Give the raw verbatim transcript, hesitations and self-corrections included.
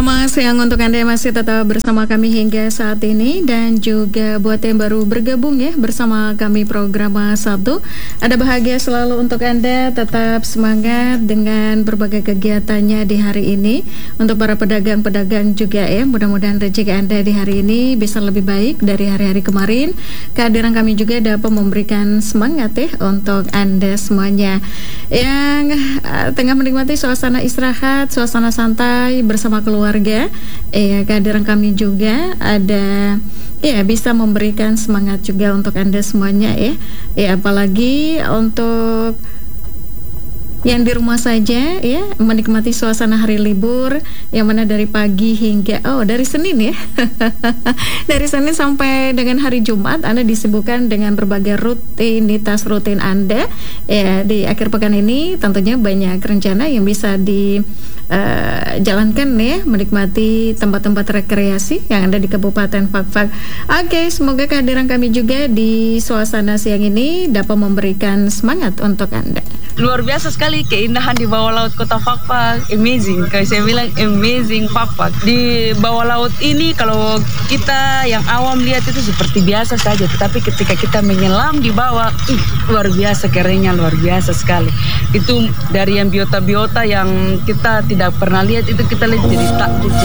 Selamat siang untuk Anda yang masih tetap bersama kami hingga saat ini, dan juga buat yang baru bergabung ya bersama kami program satu. Ada bahagia selalu untuk Anda, tetap semangat dengan berbagai kegiatannya di hari ini. Untuk para pedagang-pedagang juga ya, mudah-mudahan rezeki Anda di hari ini bisa lebih baik dari hari-hari kemarin. Kehadiran kami juga dapat memberikan semangat ya untuk Anda semuanya yang uh, tengah menikmati suasana istirahat, suasana santai bersama keluarga. Ya, kehadiran kami juga ada ya bisa memberikan semangat juga untuk Anda semuanya ya. Ya, apalagi untuk yang di rumah saja ya, menikmati suasana hari libur yang mana dari pagi hingga oh dari Senin ya dari Senin sampai dengan hari Jumat Anda disibukkan dengan berbagai rutinitas rutin Anda ya. Di akhir pekan ini tentunya banyak rencana yang bisa dijalankan uh, ya, menikmati tempat-tempat rekreasi yang ada di Kabupaten Fakfak. Oke, semoga kehadiran kami juga di suasana siang ini dapat memberikan semangat untuk Anda. Luar biasa sekali keindahan di bawah laut kota Fakfak, amazing. Kayak saya bilang amazing Fakfak. Di bawah laut ini kalau kita yang awam lihat itu seperti biasa saja, tetapi ketika kita menyelam di bawah, ih, luar biasa kerennya, luar biasa sekali. Itu dari yang biota-biota yang kita tidak pernah lihat itu kita lihat jadi tak